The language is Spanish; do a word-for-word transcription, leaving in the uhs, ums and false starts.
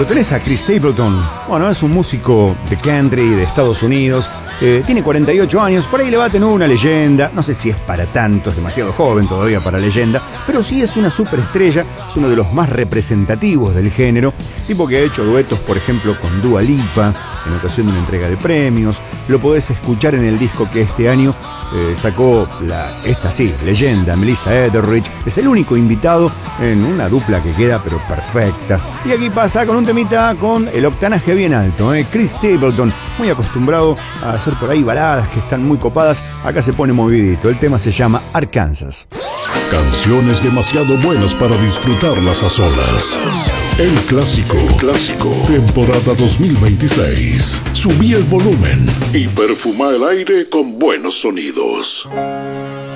tenés a Chris Stapleton. Bueno, es un músico de country de Estados Unidos. Eh, tiene cuarenta y ocho años, por ahí le va a tener una leyenda. No sé si es para tanto, es demasiado joven todavía para leyenda, pero sí es una superestrella, es uno de los más representativos del género. Tipo que ha hecho duetos, por ejemplo, con Dua Lipa, en ocasión de una entrega de premios. Lo podés escuchar en el disco que este año eh, sacó la, esta sí, leyenda, Melissa Etheridge. Es el único invitado en una dupla que queda pero perfecta. Y aquí pasa con un temita con el octanaje bien alto, ¿eh? Chris Stapleton, muy acostumbrado a hacer por ahí baladas que están muy copadas. Acá se pone movidito. El tema se llama Arkansas. Canciones demasiado buenas para disfrutarlas a solas. El clásico, el clásico, temporada dos mil veintiséis. Subí el volumen y perfuma el aire con buenos sonidos.